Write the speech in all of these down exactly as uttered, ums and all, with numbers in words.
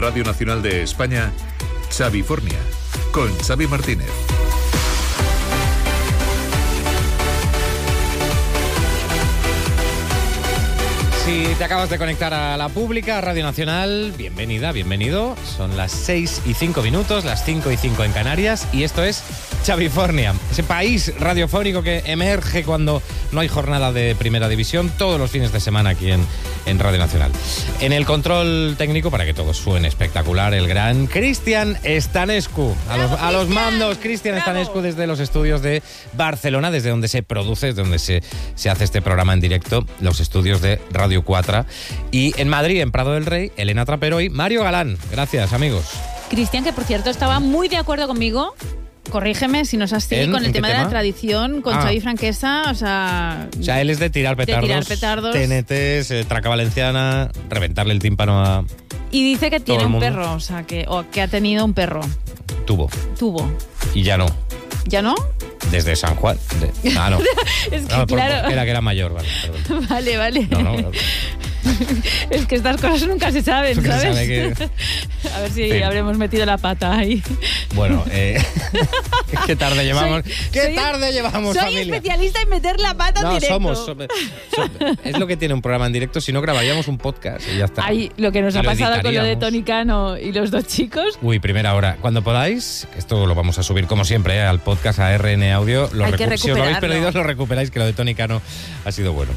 Radio Nacional de España, Xavifornia, con Xavi Martínez. Si te acabas de conectar a la pública, Radio Nacional, bienvenida, bienvenido. Son las seis y cinco minutos, las cinco y cinco en Canarias, y esto es Xavifornia, ese país radiofónico que emerge cuando no hay jornada de Primera División, todos los fines de semana aquí en, en Radio Nacional. En el control técnico, para que todo suene espectacular, el gran Cristian Stanescu. A los, a los mandos, Cristian Stanescu desde los estudios de Barcelona, desde donde se produce, desde donde se, se hace este programa en directo, los estudios de Radio cuatro. Y en Madrid, en Prado del Rey, Elena Trapero y Mario Galán. Gracias, amigos. Cristian, que por cierto estaba muy de acuerdo conmigo, corrígeme si no es así, con el tema, tema de la tradición, con ah. Xavi Franquesa, o sea... O sea, él es de tirar petardos, de tirar petardos. T N Ts, eh, traca valenciana, reventarle el tímpano a... Y dice que tiene un perro, o sea, que, o que ha tenido un perro. Tuvo. Tuvo. Y ya no. ¿Ya no? Desde San Juan. De... Ah, no. Es que no, claro. Por, era que era mayor, vale. Perdón. Vale, vale. No, no, no. Es que estas cosas nunca se saben, nunca ¿sabes? Sabe que... A ver si sí. habremos metido la pata ahí. Bueno, eh... qué tarde llevamos. Soy, qué soy, tarde llevamos, soy familia. Soy especialista en meter la pata no, en directo. Somos, somos, somos. Es lo que tiene un programa en directo, si no grabaríamos un podcast y ya está. Ay, lo que nos y ha lo pasado con lo de Tony Cano y los dos chicos. Uy, primera hora. Cuando podáis, esto lo vamos a subir como siempre, ¿eh? Al podcast, a R N Audio. Lo Hay recu- que recuperarlo. Si os lo habéis perdido, lo recuperáis, que lo de Tony Cano ha sido bueno.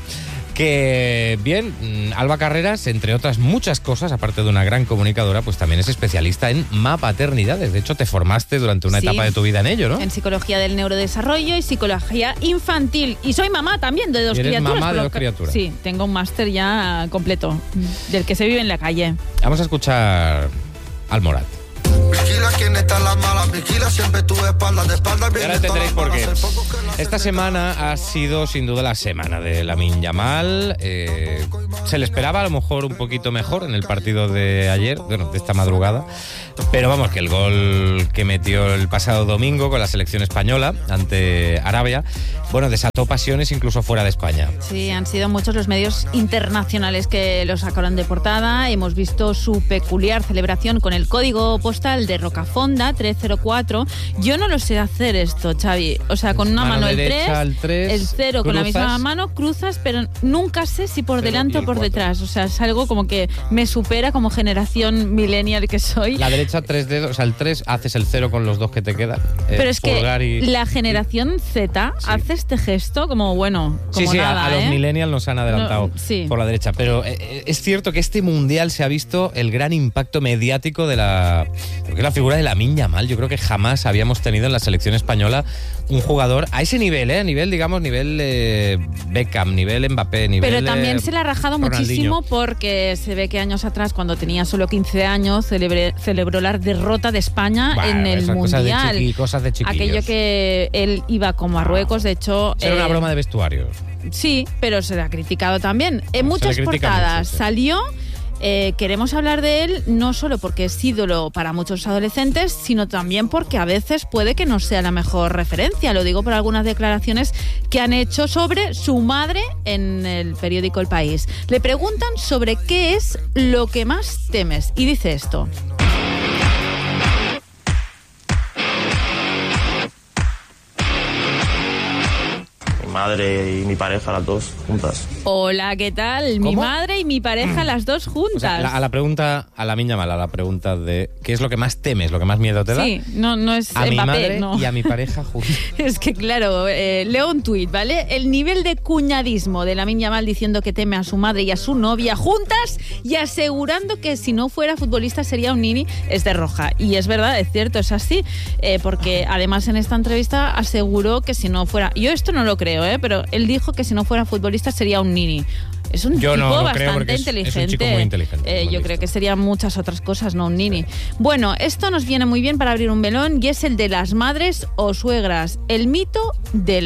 Que bien, Alba Carreras, entre otras muchas cosas, aparte de una gran comunicadora, pues también es especialista en mapaternidades. De hecho, te formaste durante una sí, etapa de tu vida en ello, ¿no? En psicología del neurodesarrollo y psicología infantil. Y soy mamá también de dos ¿Y eres criaturas. mamá de dos criaturas? Sí, tengo un máster ya completo, del que se vive en la calle. Vamos a escuchar al Morat. Vigila quién está en las malas, vigila siempre tu espalda, de espalda bien. Y ahora entenderéis por qué. Esta semana ha sido sin duda la semana de Lamine Yamal. Eh, se le esperaba a lo mejor un poquito mejor en el partido de ayer, bueno, de esta madrugada. Pero vamos, que el gol que metió el pasado domingo con la selección española ante Arabia, bueno, desató pasiones incluso fuera de España. Sí, han sido muchos los medios internacionales que lo sacaron de portada. Hemos visto su peculiar celebración con el código postal de Rocafonda, tres cero cuatro. Yo no lo sé hacer esto, Xavi. O sea, con una mano, mano el tres, el cero con la misma mano, cruzas, pero nunca sé si por delante o por detrás. O sea, es algo como que me supera como generación millennial que soy. La derecha, tres dedos, o sea, el tres, haces el cero con los dos que te quedan. Eh, pero es que y, la generación Z sí. hace este gesto como, bueno, como sí, sí, nada, a, a los ¿eh? millennials nos han adelantado no, sí. por la derecha. Pero eh, es cierto que este mundial se ha visto el gran impacto mediático de la... Porque la figura de Lamine Yamal, yo creo que jamás habíamos tenido en la selección española un jugador a ese nivel, ¿eh? A nivel, digamos, nivel eh, Beckham, nivel Mbappé, nivel... Pero también eh, se le ha rajado Ronaldinho. Muchísimo porque se ve que años atrás, cuando tenía solo quince años, celebré, celebró la derrota de España bueno, en el Mundial. Cosas de, chiqui, cosas de chiquillos. Aquello que él iba con Marruecos, de hecho... Era eh, una broma de vestuario. Sí, pero se le ha criticado también. En muchas portadas mucho, sí. salió... Eh, queremos hablar de él no solo porque es ídolo para muchos adolescentes, sino también porque a veces puede que no sea la mejor referencia. Lo digo por algunas declaraciones que han hecho sobre su madre en el periódico El País. Le preguntan sobre qué es lo que más temes y dice esto. Madre y mi pareja, las dos juntas. Hola, ¿qué tal? ¿Cómo? Mi madre y mi pareja, las dos juntas. O sea, la, a la pregunta, a Lamine Yamal, a la pregunta de ¿qué es lo que más temes, lo que más miedo te da? Sí, no, no es a Mbappé, mi madre no. y a mi pareja juntas. Es que claro, eh, leo un tuit, ¿vale? El nivel de cuñadismo de Lamine Yamal diciendo que teme a su madre y a su novia juntas y asegurando que si no fuera futbolista sería un nini es de roja. Y es verdad, es cierto, es así, eh, porque además en esta entrevista aseguró que si no fuera... Yo esto no lo creo, ¿eh? Pero él dijo que si no fuera futbolista sería un nini. Es un yo tipo no, no bastante es, inteligente. Es un chico muy inteligente. Eh, muy yo listo. creo que serían muchas otras cosas, no un nini. Sí. Bueno, esto nos viene muy bien para abrir un melón y es el de las madres o suegras. El mito de